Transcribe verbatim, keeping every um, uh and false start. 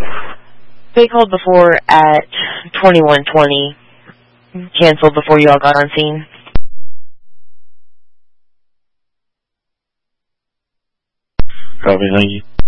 They called before at twenty-one twenty. Canceled before you all got on scene. Copy, thank you.